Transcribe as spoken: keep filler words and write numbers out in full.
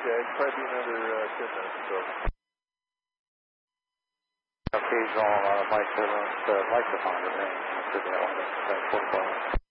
Okay, probably be another uh, ten minutes or so. Occasional uh, microphone, uh, microphone range, should be able to forty-five.